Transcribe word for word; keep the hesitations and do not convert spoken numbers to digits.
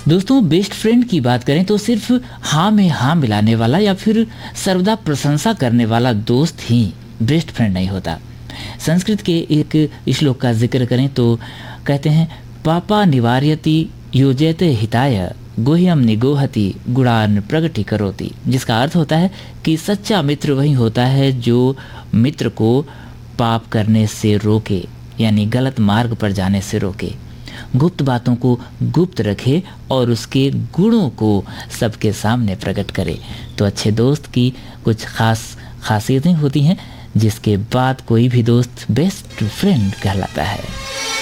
दोस्तों, best friend की बात करें तो सिर्फ हाँ में हाँ मिलाने वाला या फिर सर्वदा प्रशंसा करने वाला दोस्त ही बेस्ट फ्रेंड नहीं होता। संस्कृत के एक श्लोक का जिक्र करें तो कहते हैं, पापा निवार्यति योजयते हिताय गुह्यम निगोहति गुणान प्रगति करोति, जिसका अर्थ होता है कि सच्चा मित्र वही होता है जो मित्र को पाप करने से रोके, यानी गलत मार्ग पर जाने से रोके, गुप्त बातों को गुप्त रखे और उसके गुणों को सबके सामने प्रकट करे। तो अच्छे दोस्त की कुछ खास खासियतें होती हैं जिसके बाद कोई भी दोस्त बेस्ट फ्रेंड कहलाता है।